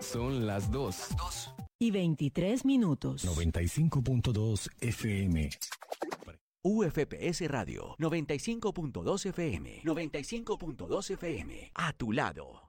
Son las 2. 2:23. 95.2 FM. UFPS Radio 95.2 FM. 95.2 FM. A tu lado.